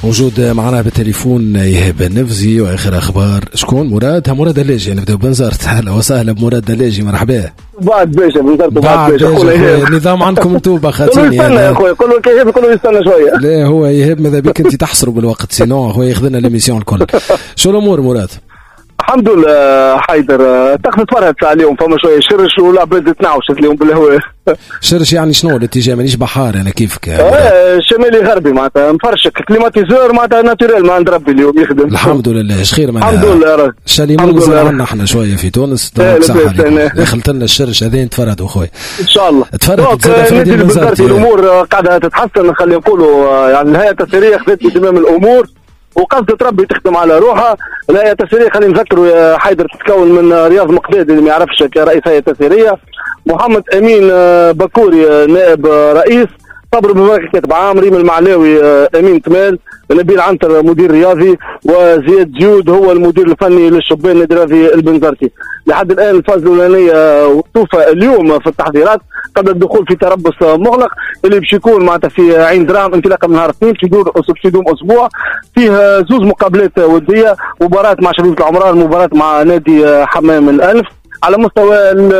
موجود معنا بالتليفون يهب النفزي. واخر اخبار شكون؟ مراد دلاجي. نبداو بنزرت. اهلا وسهلا بمراد دلاجي، مرحبا. بعد باشا بنزرت بعد باشا. النظام عندكم انتم باخاتين يستنى يا اخويا، كله كيف كله يستنى شويه. لا هو يهب ماذا بك انت تحصروا بالوقت، سينو هو ياخذنا ليميسيون الكل. شو الامور مراد؟ الحمد لله حيدر. تاخذ تفرهد عليهم فما شويه شرش والعباد تنعوش اليوم بالهواء. شرش يعني شنو الاتجاه؟ مانيش بحار انا كيفك. شمالي غربي معناتها مفرشك كليماتيزور معناتها ناتوريل ما عند ربي اليوم يخدم. الحمد لله. ايش خير معنا؟ الحمد لله راجل. شاليمون نزل عنا احنا شويه في تونس. دخلت لنا الشرش هذين تفردوا خويا ان شاء الله. تفرد نادي البنزرتي الامور قاعده تتحسن. خلينا نقولوا يعني الهيئه التسييريه خذت زمام الامور وقصدت ربي تخدم على روحها. الهيئه التسييريه خلينا نذكروا يا حيدر تتكون من رياض مقداد اللي ما يعرفش كرئيس هيئه تسييريه، محمد امين بكوري نائب رئيس، صبر بن كاتب عام، ريم المعلاوي امين تمال، نبيل عنتر مدير رياضي، وزياد جيود هو المدير الفني للشبان نادي الرياضي البنزرتي. لحد الان الفاز الاولانيه توفى اليوم في التحضيرات قبل الدخول في تربص مغلق اللي باش يكون معناتها في عين درام انطلاقا من نهار الاثنين باش يدوم اسبوع. فيه زوج مقابلات وديه، مباراه مع شبيبه العمران، مباراه مع نادي حمام الالف. على مستوى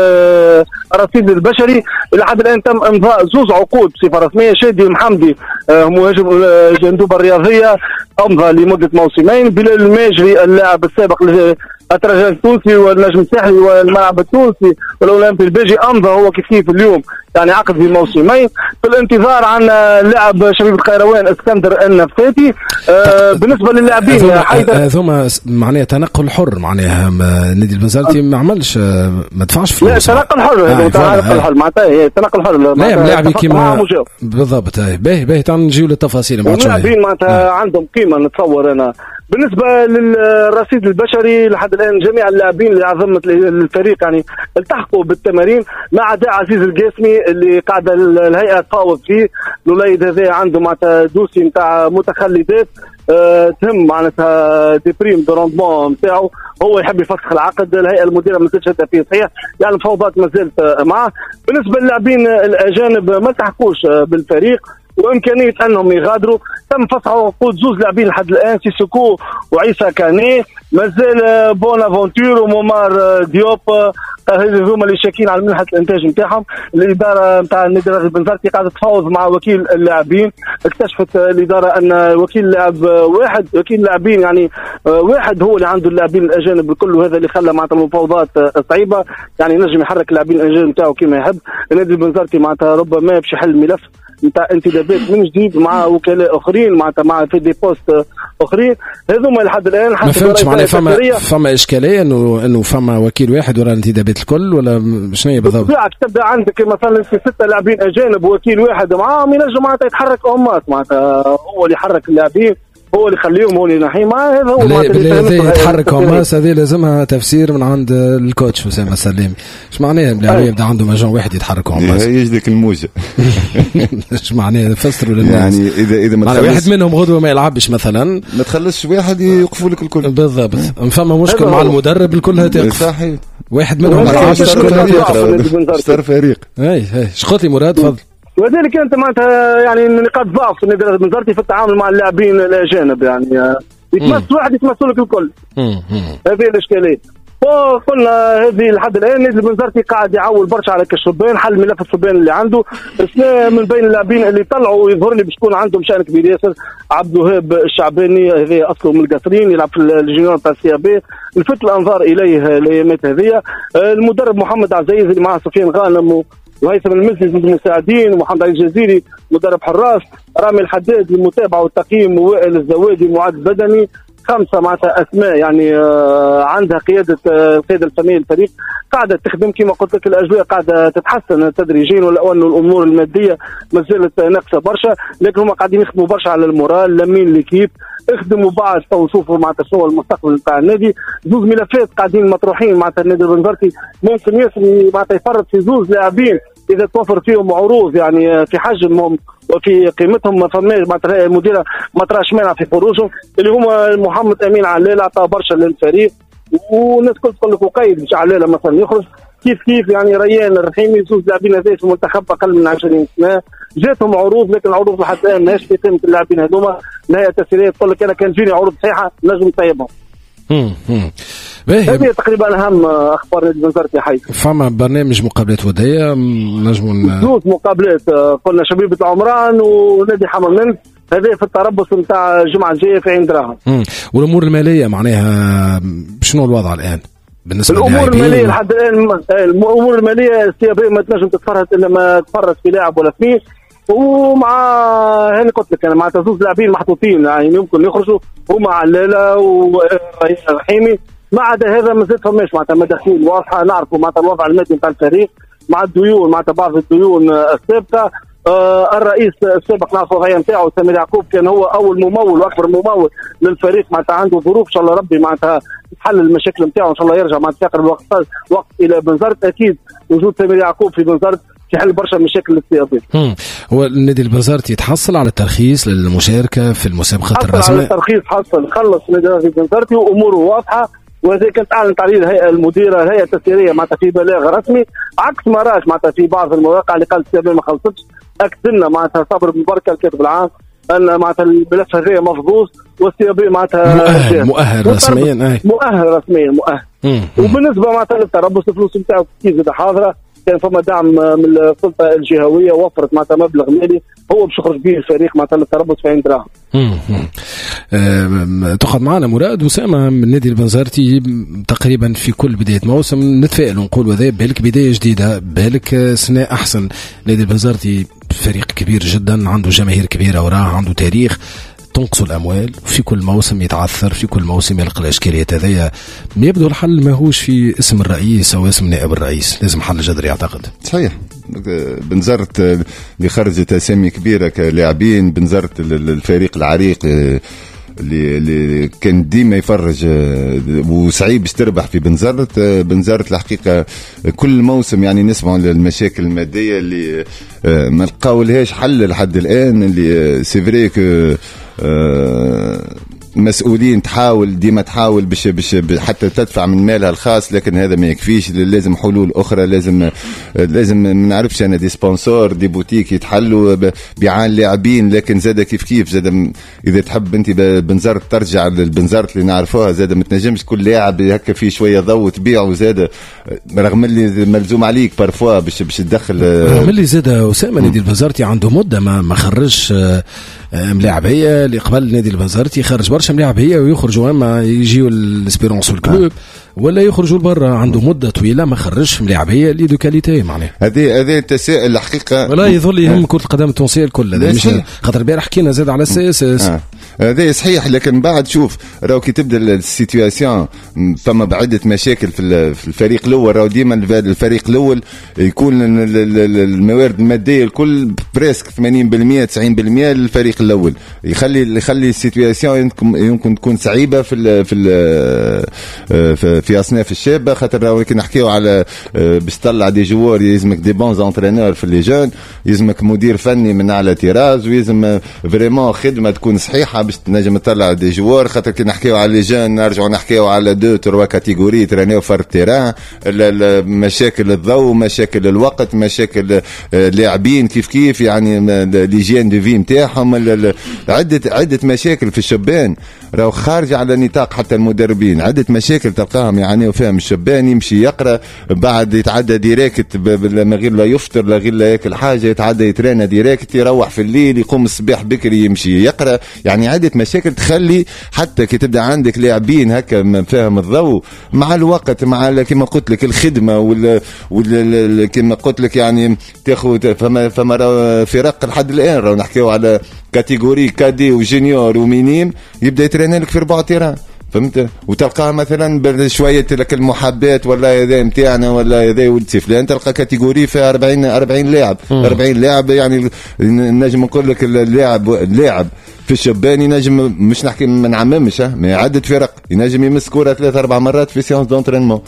الرصيد البشري الى حد الان تم امضاء زوج عقود بصفه رسميه. شادي المحمدي مهاجم الجندوبه الرياضيه امضى لمده موسمين. بلال الماجري اللاعب السابق الترجي التونسي والنجم الساحلي والملعب التونسي والاولمبي البيجي امضى هو كيف اليوم يعني عقد في موسمين. في الانتظار عن لاعب شبيبه القيروان اسكندر النفاتي. بالنسبه للاعبين هذوما معناها تنقل حر، معناها نادي البنزرتي ما عملش ما دفعش فلوس. لا تنقل حر. تنقل حر معناتها تنقل حر. لا لاعبي كيما بالضبط. باهي تعال نجيو للتفاصيل. اللاعبين معناتها عندهم قيمه نتصور انا. بالنسبه للرصيد البشري لحد الان جميع اللاعبين اللي عظمه الفريق يعني التحقوا بالتمارين ما عدا عزيز القاسمي اللي قاعده الهيئه تفاوض فيه. الوليد هذا عنده معناتها دوسي نتاع متخلدات تهم معناتها دي بريم دو روندمون نتاعو، هو يحب يفسخ العقد. الهيئه المديره ما زالتش فيه صحيح يعني الفوضات ما زالت معه. بالنسبه للاعبين الاجانب ما التحقوش بالفريق وامكانيه انهم يغادروا. تم فسخ عقود زوج لاعبين لحد الان، سيسوكو وعيسى كاني. مازال بونافونتور ومومار ديوب هذوما اللي شاكين على منحه الانتاج نتاعهم. الاداره نتاع النادي الرياضي البنزرتي قاعده تفاوض مع وكيل اللاعبين. اكتشفت الاداره ان وكيل لاعب واحد، وكيل لاعبين يعني واحد هو اللي عنده اللاعبين الاجانب الكل، وهذا اللي خلى معناتها المفاوضات صعيبه. يعني نجم يحرك اللاعبين الاجانب نتاعو كما يحب. النادي البنزرتي معناتها ربما باش يحل ملف نتاع انتدابات من جديد مع وكلاء اخرين معناتها مع في دي بوست اخرين. هذوما لحد الان ما فهمتش معناها فما اشكاليه انه فما وكيل واحد ولا الانتدابات الكل ولا شنو هي بالضبط؟ تبدا عندك مثلا في 6 لاعبين اجانب وكيل واحد معاهم ينجم معناتها يتحرك امات معناتها هو اللي يحرك اللاعبين، هو اللي يخليهم، هو اللي ينحيهم. هذا هو اللي يتحرك هماس. هذه لازمها تفسير من عند الكوتش اسامه السلامي. ايش معناها اللاعب يبدا عنده مجال واحد يتحرك هماس؟ يجدك الموجه. ايش معناها؟ فسروا للناس. يعني اذا ما واحد منهم غدوه ما يلعبش مثلا، ما تخلصش واحد يوقفوا لك الكل. بالضبط. فما مشكل مع المدرب الكل هتوقف. صحيح. واحد منهم ستار فريق. اي ايش قلت لي مراد؟ تفضل. وذلك انت معناتها يعني نقاط ضعف في النادي البنزرتي في التعامل مع اللاعبين الاجانب يعني يتمس واحد يتمسوا لك الكل. هذه الاشكاليه. وقلنا هذه لحد الان النادي البنزرتي قاعد يعول برشا على الشبان، حل ملف الشبان اللي عنده. من بين اللاعبين اللي طلعوا يظهر لي باش يكون عندهم شان كبير ياسر عبد الوهاب الشعباني، هذا اصله من القصرين يلعب في الجونيور تاع سي بي، نلفت الانظار اليه الايامات هذه. المدرب محمد عزيز اللي مع سفيان غانم وهيثم المزي المساعدين، ومحمد علي الجزيري مدرب حراس، رامي الحداد للمتابعه والتقييم، ووائل الزوادي معد بدني. 5 معناتها اسماء يعني عندها قياده القياده الفنيه للفريق قاعده تخدم كما قلت لك. الاجواء قاعده تتحسن تدريجيا، ولو انه الامور الماديه ما زالت ناقصه برشا، لكن هم قاعدين يخدموا برشا على المورال، لامين ليكيب، اخدموا بعض وشوفوا معناتها شنو المستقبل نتاع النادي. زوج ملفات قاعدين مطروحين معناتها النادي البنزرتي ممكن ياسر معناتها يفرط في زوج لاعبين اذا توفر فيهم عروض يعني في حجمهم وفي قيمتهم. ما فماش معناتها المديره ما تراش مانع في خروجهم، اللي هما محمد امين علال عطى برشا للفريق، والناس كل تقول لك وقيد باش علال مثلا يخرج كيف يعني ريان الرحيمي زوج لاعبين هذول في المنتخب اقل من 20 سنه. جاتهم عروض، لكن العروض لحد الان ماهيش في قيمه اللاعبين هذوما. نهايه تسييريه تقول لك انا كان فيني عروض صحيحه نجم نطيبهم. هذه تقريبا اهم اخبار نادي بنزرتي. حي فما برنامج مقابلات وديه نجموا زوج مقابلات، قلنا شبيبه العمران ونادي حمامنت، هذا في التربص نتاع الجمعه الجايه في عين دراهم. والامور الماليه معناها شنو الوضع الان بالنسبه للامور الماليه؟ لحد الان الامور الماليه السيابيه ما تنجم تتفرج الا ما تفرج في لاعب ولا اثنين، ومع هاني قلت لك انا مع زوج لاعبين محطوطين يعني يمكن يخرجوا هما علالة ورحيمي. ما عدا هذا ما زلت فماش معناتها مداخيل واضحه، نعرفوا معناتها الوضع المادي نتاع الفريق مع الديون، معناتها بعض الديون الثابته. الرئيس السابق نعرف الوضعيه نتاعو سمير يعقوب كان هو اول ممول واكبر ممول للفريق، معناتها عنده ظروف ان شاء الله ربي معناتها تحل المشاكل نتاعو ان شاء الله يرجع معناتها يقرب وقت الى بنزرت. اكيد وجود سمير يعقوب في بنزرت يحل برشا مشاكل الاستياضيه. هو النادي البنزرتي يتحصل على الترخيص للمشاركه في المسابقات الرسميه؟ حصل على الترخيص، خلص النادي البنزرتي واموره واضحه، وهذا كانت اعلنت عليه الهيئه المديره الهيئه التسييريه معناتها في بلاغ رسمي، عكس ما راش معناتها في بعض المواقع اللي قالت السيابيه ما خلصتش. اكدنا معناتها صبر بن بركه الكاتب العام ان معناتها الملف هذا مفضوص والسيابيه معناتها مؤهل رسميا. مؤهل رسميا وبالنسبه معناتها للتربص الفلوس نتاعو كيف حاضره، كان فما دعم من السلطه الجهويه وفرت معناتها مبلغ مالي هو باش يخرج به الفريق معناتها للتربص في عين دراهم. تقعد معنا مراد وسامة من نادي البنزرتي تقريبا في كل بداية موسم نتفائل ونقول وذا بالك بداية جديدة، بالك سنة أحسن. نادي البنزرتي فريق كبير جدا، عنده جماهير كبيرة وراه، عنده تاريخ، تنقص الأموال في كل موسم يتعثر، في كل موسم يلقى الإشكاليات هذيا. يبدو الحل ما هوش في اسم الرئيس أو اسم نائب الرئيس، لازم حل جذري أعتقد. صحيح. بنزرت اللي خرجت أسامي كبيرة كلاعبين، بنزرت الفريق العريق اللي كان ديما يفرج وصعيب تربح في بنزرت الحقيقة كل موسم يعني نسمع المشاكل المادية اللي ما لقاو لهاش حل لحد الآن. اللي سيفريك مسؤولين ديما تحاول باش حتى تدفع من مالها الخاص، لكن هذا ما يكفيش، لازم حلول اخرى. لازم ما نعرفش انا دي سبونسور دي بوتيك يتحلوا بيعان لاعبين، لكن زاد كيف زاد اذا تحب انت بنزرت ترجع للبنزرت اللي نعرفوها، زاد ما تنجمش كل لاعب هكا فيه شويه ضوء تبيعه، زاد رغم اللي ملزوم عليك بارفوا باش تدخل. رغم اللي زاد اسامه نادي البنزرتي عنده مده ما خرجش ملاعبيه اللي قبل نادي البنزرتي يخرج برشا ملاعبيه ويخرجوا اما يجيوا الاسبيرونس والكلوب ولا يخرجوا لبرا، عنده مده طويله ما خرجش ملاعبيه اللي دو كاليتي معناها. هذه التساؤل الحقيقه ولا يظل يهم كره القدم التونسيه الكل، مش خاطر البارح حكينا زاد على السياسه. هذا صحيح، لكن بعد شوف راهو كي تبدا السيتواسيون فما بعده مشاكل في الفريق الاول. راهو ديما الفريق الاول يكون الموارد الماديه الكل بريسك 80% 90% للفريق الاول، يخلي السيتواسيون يمكن تكون صعيبه في اصناف الشابه. خاطر راهو كي نحكيو على باش تطلع دي جوار يلزمك دي بونز انترينور في لي جون، يلزمك مدير فني من على تيراز، ويلزم فريمون خدمه تكون صحيحه باش تنجم تطلع دي جوار. خاطر كي نحكيو على لي جون نرجعوا نحكيو على 2 3 كاتيجوري ترينيو فرد تيران، مشاكل الضوء، مشاكل الوقت، مشاكل لاعبين كيف يعني ليجين دو في نتاعهم، عده مشاكل في الشبان راهو خارج على نطاق حتى المدربين. عده مشاكل تلقاهم يعانيوا فيها الشبان، يمشي يقرا بعد يتعدى ديريكت ما غير لا يفطر لا غير لا ياكل حاجه، يتعدى يترينا ديريكت، يروح في الليل يقوم الصباح بكري يمشي يقرا. يعني عده مشاكل تخلي حتى كي تبدا عندك لاعبين هكا فاهم الضوء مع الوقت مع كما قلت لك الخدمه ولا كما قلت لك يعني تاخذ فما فرق لحد الان راهو نحكيو على كاتيجوري كادي وجونيور ومينيم يبدا يترينا لك في 4 تيران، فهمت؟ وتلقاها مثلا شويه لك المحابات ولا هذا نتاعنا ولا هذا ولد فلان، تلقى كاتيجوري فيها 40 لاعب 40 لاعب. يعني نجم نقول لك اللاعب في الشبان ينجم مش نحكي ما نعممش ما عدة فرق ينجم يمس كوره 3-4 مرات في سيونس دونترينمون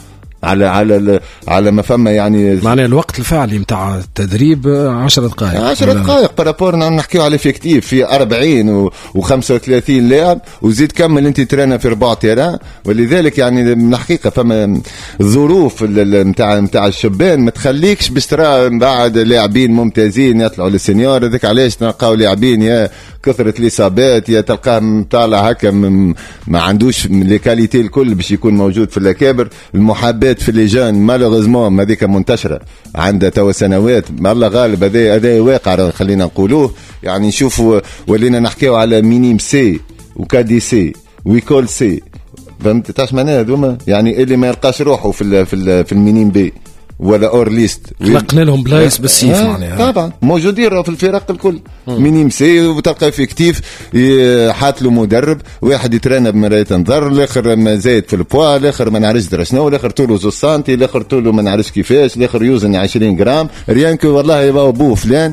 على ما فما يعني معناها الوقت الفعلي نتاع التدريب 10 دقائق 10 دقائق بارابور نحكيو على فيكتيف في 40 و35 لاعب وزيد كمل انت ترانا في 4 تيران. ولذلك يعني من الحقيقه فما الظروف نتاع الشبان ما تخليكش باش ترى بعد لاعبين ممتازين يطلعوا للسينيور. هذاك علاش نلقاو لاعبين يا كثرة الإصابات يا تلقاه طالع هكا ما عندوش لي كاليتي الكل باش يكون موجود في الأكابر. المحاباة في لي جون مالوغوزمون هذيك منتشرة عندها توا سنوات الله غالب. هذا واقع خلينا نقولوه. يعني نشوفوا ولينا نحكيو على مينيم سي وكادي سي ويكول سي فهمت تاش معناها هذوما يعني اللي ما يلقاش روحه في المينيم بي ولا اور ليست خلقنا لهم بلايص بالسيف معناها طبعا موجودين في الفرق الكل مينيم سي وتلقى فيكتيف حاط له مدرب واحد يترنى بمرايه نظر الاخر ما زايد في البوا الاخر ما نعرفش درا شنو الاخر طوله 2 سنتي الاخر طوله ما نعرفش كيفاش الاخر يوزن 20 جرام ريانك والله يبقى ابوه فلان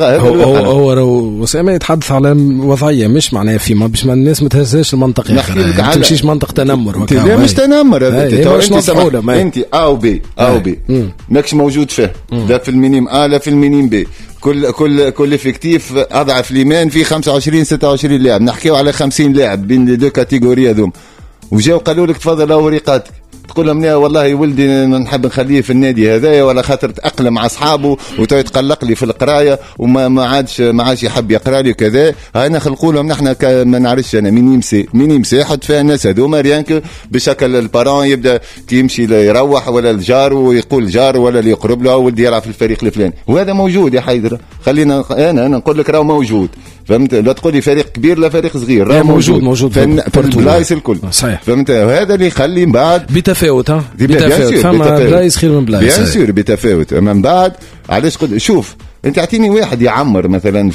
هو وسام يتحدث على وضعيه مش معناها فيما باش ما الناس ما تهزاش المنطق ما تمشيش منطق تنمر لا مش تنمر انت او بي ماكش موجود فيه لا في المينيم لا في المينيم بي كل افكتيف اضعف ليمان في 25 26 لاعب نحكيو على 50 لاعب بين لي دو كاتيجوري هذوم وجاو قالوا لك تفضل وريقاتك تقول لهم والله ولدي نحب نخليه في النادي هذايا ولا خاطر تأقلم مع اصحابه ويتقلق لي في القرايه وما عادش يحب يقرا لي وكذا. هنا خلقوا لهم نحن ما نعرفش انا مينيم سي حط فيها الناس هذوما ريانك بشكل البارون يبدا كي يمشي يروح ولا الجار ويقول الجار ولا اللي يقرب له ولدي يلعب في الفريق الفلاني وهذا موجود يا حيدر. خلينا انا نقول لك راه موجود فهمت. لا تقول لي فريق كبير لا فريق صغير راه موجود في البلايص الكل صحيح فهمت. وهذا اللي يخلي من بعد بتفاوت فما بلايص خير من بلايص بيان سور بتفاوت. من بعد علاش شوف انت اعطيني واحد يعمر مثلا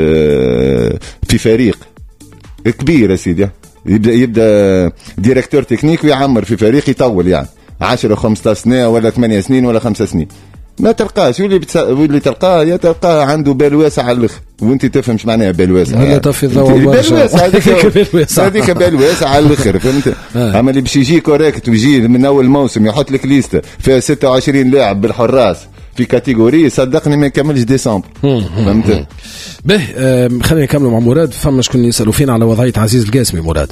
في فريق كبير يا سيدي يبدا ديريكتور تكنيك ويعمر في فريق يطول يعني 10 15 سنه ولا 8 سنين ولا 5 سنين ما تلقاش واللي تلقاه عنده بال واسع على الاخر وانت تفهمش معناها بال واسع ولا تفضل هذيك بال واسع على الاخر فهمت. اما اللي باش يجي كوريكت ويجي من اول موسم يحط لك ليسته فيها 26 لاعب بالحراس في كاتيجوري صدقني ما يكملش ديسمبر فهمت. به خلينا نكملوا مع مراد. فما شكون يسالوا فينا على وضعيه عزيز القاسمي. مراد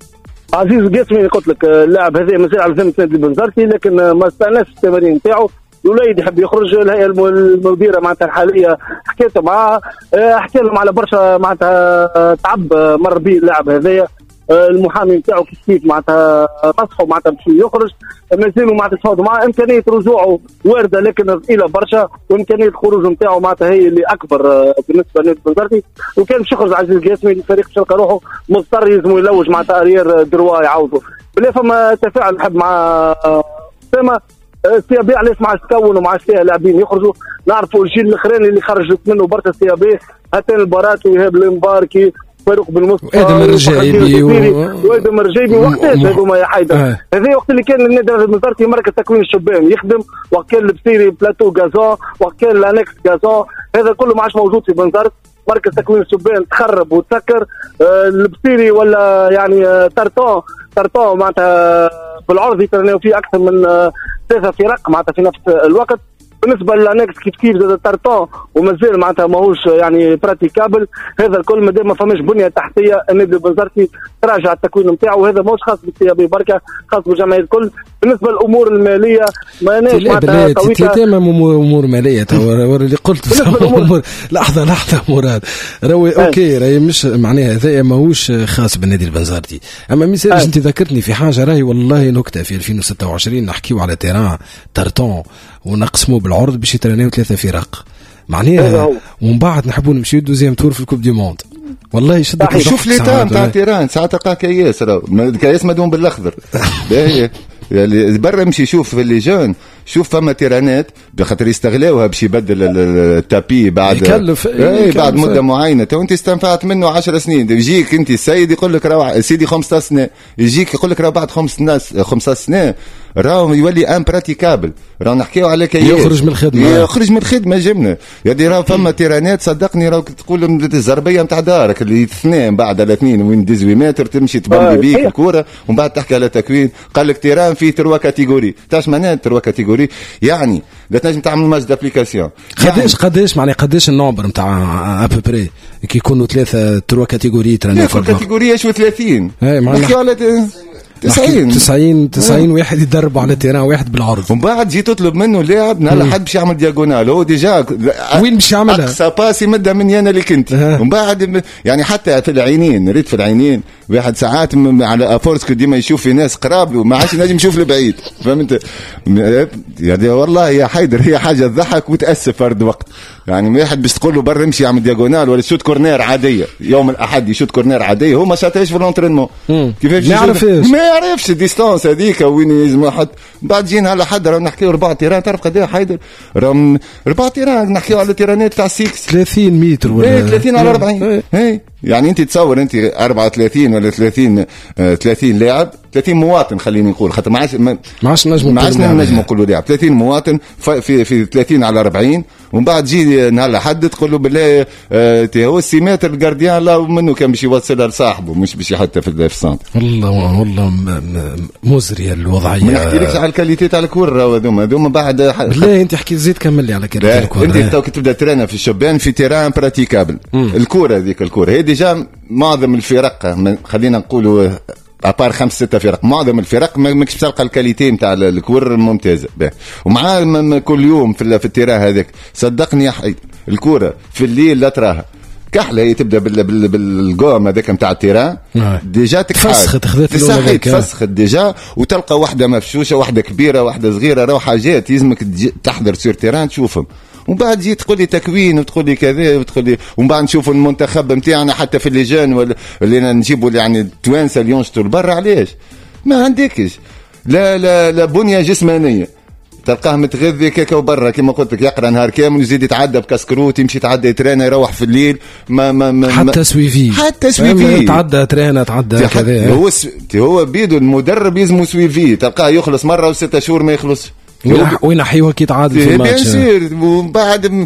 عزيز القاسمي قلت لك اللاعب هذا مازال على ذمه نادي بنزرتي لكن ما استاناش التمارين نتاعو. الوليد يحب يخرج. الهيئه المديره معناتها الحاليه حكيت معاه حكى لهم على برشا معناتها تعب مر به اللاعب هذايا. المحامي نتاعو كيف معناتها نصحوا معناتها باش يخرج مازالوا معناتها تفاوضوا معاه. امكانيه رجوعه وارده لكن ثقيله برشا وامكانيه الخروج نتاعو معناتها هي اللي اكبر بالنسبه لنادي بنزرتي. وكان باش يخرج عزيز القاسمي الفريق باش يلقى روحه مضطر يلزموا يلوج معناتها اريير دروا يعوضوا بلا فما تفاعل نحب مع اسامه السيابي علاش ما عادش تكون وما عادش فيها لاعبين يخرجوا. نعرفوا الجيل الاخراني اللي خرجت منه برشا السيابي هاتان البارات وإيهاب المباركي فاروق بن مصطفى وادم الرجايبي وادم الرجايبي وقتاش هذوما يا حيدر. هذا وقت اللي كان النادي المنزرتي مركز تكوين الشبان يخدم وقت كان البصيري بلاتو غازون وقت كان الانكس غازون هذا كله ما عادش موجود في بنزرت. مركز تكوين الشبان تخرب وتسكر. البصيري ولا يعني ترتون معناتها بالعرض يترناو فيه اكثر من 3 فرق معناتها في نفس الوقت. بالنسبه للانكس كيف زاد ترتون ومازال معناتها ماهوش يعني براتيكابل. هذا الكل مادام ما فماش بنيه تحتيه النادي البنزرتي تراجع التكوين نتاعو وهذا ماهوش خاص بالسيابي بركه خاص بالجمعيه الكل. بالنسبه للامور الماليه ماناش معناتها تويكا امور ماليه اللي قلت امور لحظه مراد اوكي راهي مش معناها هذا ماهوش خاص بالنادي البنزرتي. اما مثال انت ذكرتني في حاجه راهي والله نكته في 2026 نحكيو على تيران ترتون ونقسموا بالعرض باش يترناو 3 فرق معناها ومن بعد نحبوا نمشيو دوزيام تور في الكوب دي موند. والله يشدك شوف لي تاع تيران ساعه تلقى كياس مدون بالاخضر يعني برا مشي شوف في اللي جون شوف فما تيرانات بخاطر يستغلوها باش يبدل التابي بعد يكلف بعد مده معينه. تو انت استنفعت منه 10 سنين، يجيك انت السيد يقول لك راهو سيدي 15 سنه، يجيك يقول لك راهو بعد 5 سنين راهو يولي ان براتيكابل. راهو نحكيو على كيف يخرج من الخدمه جبنا يعني. راهو فما تيرانات صدقني راهو تقول الزربيه نتاع دارك اللي اثنين بعد على 2 وين 18 متر تمشي تبني بيك الكوره ومن بعد تحكي على تكوين. قال لك تيران فيه 3 كاتيجوري. تعرف معناها 3 كاتيجوري؟ يعني لا تنجم تعمل ماج دابليكاسيون. قداش معناها قداش النومبر نتاع ابوبري كي يكونوا 3 كاتيجوري تراني كل كاتيجوري اش 30 نحكيو على 90 واحد يدربوا على تيران واحد بالعرض. ومن بعد جيت تطلب منه لاعب نهار حد باش يعمل دياغونال، هو ديجا وين باش يعملها؟ اقصى باسي مده مني انا اللي كنت. ومن بعد يعني حتى في العينين ريت في العينين واحد ساعات على افورس ديما يشوف في ناس قراب وما عادش نجم يشوف لبعيد. فهمت يعني؟ والله يا حيدر هي حاجه تضحك وتاسف فرد وقت. يعني واحد باش تقول له برا امشي يعمل دياغونال ولا شوت كورنير عاديه، يوم الاحد يشوت كورنير عاديه، هو ما شاتهاش في الانترينمون كيفاش ما يعرفش الديستانس هذيك وين يلزم حد. بعد جينا على حد راه نحكيو 4 تيران. تعرف قد ايه حيدر؟ راهم 4 تيران نحكيو على تيرانات تاع 6 30 متر ولا 30 على 40. يعني انت تصور انت 34 ولا 30 لاعب، 30 مواطن خليني نقول، خاطر ما عادش نجم نقولوا لاعب، 30 مواطن في 30 على 40. ومن بعد جي نهار حد تقول له بالله هو السيماتر الجارديان لا منه كان باش يوصلها لصاحبه مش باش يحطها في السنتر. والله مزريه الوضعيه. ما نحكيلكش على الكاليتي تاع الكره هذوما بعد بالله انت حكي زيد كمل لي على كاليتي الكره. انت توك تبدا ترينا في الشبان في تيران براتيكابل. الكره هذيك الكره هي ديجا معظم الفرق خلينا نقولوا ابار 5-6 فرق، معظم الفرق ماكش تلقى الكاليتي نتاع الكور الممتازه. ومع كل يوم في التيران هذاك صدقني يا حي الكره في الليل لا تراها كحله. هي تبدا بالقوم هذاك نتاع التيران ديجا تفسخت ديجا، وتلقى واحده مفشوشه واحده كبيره واحده صغيره، راهو حاجات يلزمك تحضر سور تيران تشوفهم. ومن بعد جيت تقول لي تكوين وتقول لي كذا وتقول لي، ومن بعد نشوفوا المنتخب نتاعنا حتى في اللجان اللي نجيبوا يعني التوانسه اللي ينشطوا لبرا. علاش ما عندكش لا بنيه جسمانيه؟ تلقاه متغذي كيكا وبرا كما قلت لك، يقرا نهار كامل ويزيد يتعدى بكاسكروت، يمشي يتعدى يترانا يروح في الليل ما حتى سويفي تعدى ترانا تعدى كذا. هو بيدو المدرب يزمو سويفي، تلقاه يخلص مره و6 شهور ما يخلص وينحيوها كي تعادل في الماتش. ومن بعد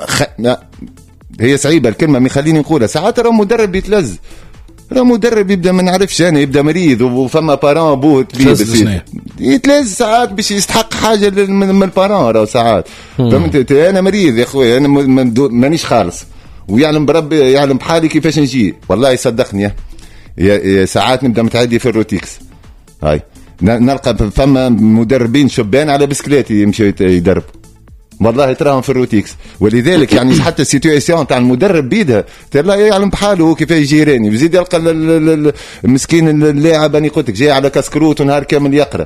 هي صعيبه الكلمه ما يخليني نقولها، ساعات راه مدرب يتلز، راه مدرب يبدا ما نعرفش انا يبدا مريض وفما بارون ابوه يتلز ساعات باش يستحق حاجه من البارون. راه ساعات فهمت انا مريض يا خويا، انا مانيش خالص ويعلم بربي يعلم بحالي كيفاش نجي. والله يصدقني يا ساعات نبدا متعدي في الروتيكس. هاي نلقى فما مدربين شبان على بسكليت يمشي يدرب، والله تراهم في الروتيكس. ولذلك يعني حتى السيتواسيون تاع المدرب بيدها تلا يعلم بحاله كيفاش يجيراني، بزيد يلقى المسكين اللاعب اني قلت لك جاي على كاسكروت ونهار كامل يقرا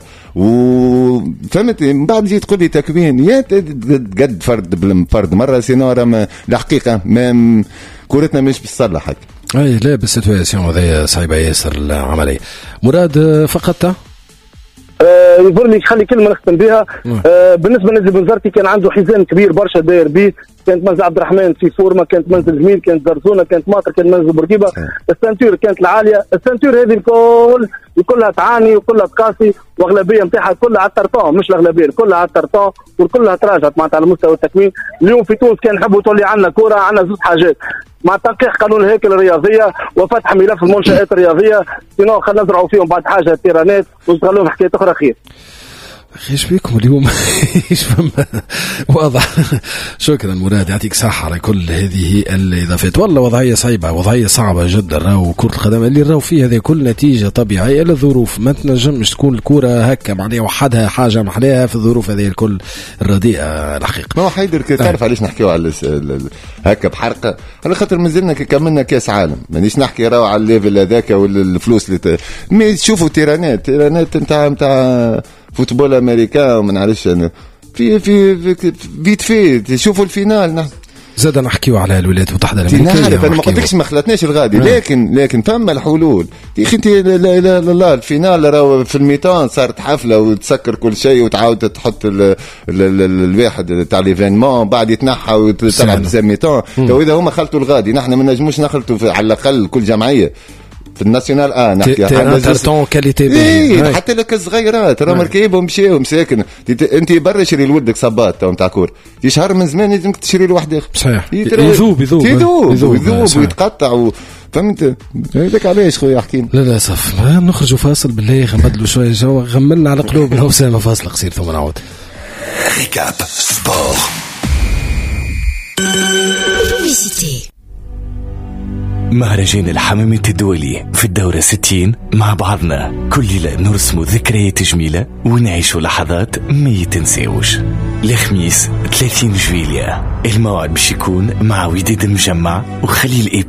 وفهمت. من بعد جيت تقول لي تكوين يا قد فرد مره سينو راه الحقيقه ما كورتنا مش بالصلح هكا. اي لا بالسيتواسيون هذه صعيبه ياسر العمليه. مراد فقدتها يظهرني خلي كلمه نختم بها. بالنسبه لنادي بنزرتي كان عنده حزام كبير برشا داير بيه، كانت منزل عبد الرحمن في فورما، كانت منزل جميل، كانت زرزونه، كانت ماطر، كانت منزل بورقيبه. السنتور كانت العاليه، السنتور هذه الكل كلها تعاني وكلها تقاسي، واغلبيه نتاعها كلها على الترطان، مش الاغلبيه كلها على الترطان وكلها تراجعت معناتها على مستوى التكوين. اليوم في تونس كان نحبوا تولي عندنا كره، عندنا زوج حاجات مع تنقيح قانون الهيكل الرياضيه وفتح ملف المنشات الرياضيه، سينو خلينا نزرعوا فيهم بعد حاجه التيرانات ونشتغلوا في حكايه اخرى خير. ايش بيكم اليوم؟ ايش فما واضح. شكرا مراد، يعطيك صحة على كل هذه الاضافات. والله وضعيه صعبه، وضعيه صعبه جدا. راهو كرة القدم اللي راهو فيها هذه كل نتيجه طبيعيه للظروف، ما تنجمش تكون الكره هكا معناها وحدها حاجه محلاها في الظروف هذه الكل الرديئه الحقيقه. ما هو حيدر تعرف علاش نحكيو على هكا بحرقه؟ على خاطر مازلنا كملنا كاس عالم، مانيش نحكي راهو على الليفل هذاك والفلوس اللي مي تشوفوا تيرانات نتاع فوتبول امريكا وما نعرفش انا في فيت تشوفوا الفينال زاد نحكيو على الولايات المتحدة الأمريكية. نعرف أنا ما قلتلكش ما خلطناش الغادي، لكن ثم الحلول. يا أخي أنت لا الفينال راهو في الميتان صارت حفلة وتسكر كل شيء وتعاود تحط الواحد تاع ليفينمون بعد يتنحى وتلعب زي ميتان. تو إذا هما خلطوا الغادي نحن ما نجموش نخلطوا على الأقل كل جمعية في الناسيونال نحكي على كارتون كاليتي حتى لك الصغيرات راه مركيبهم مشاو مساكن. انت برا شري لولدك صباط نتاع كور شهر من زمان لازمك تشري له واحد اخر صحيح يذوب ويتقطع فهمت. هذاك علاش خويا احكي للاسف نخرجوا فاصل بالله نبدلوا شويه جو غملنا على قلوبنا وسامه فاصل قصير ثم نعود. ريكاب سبور. مهرجان الحمامات الدولي في الدورة 60 مع بعضنا كل ليلة نرسم ذكريات جميلة ونعيشوا لحظات ما يتنساوش. الخميس 30 جويلية الموعد باش يكون مع وديد المجمع وخليل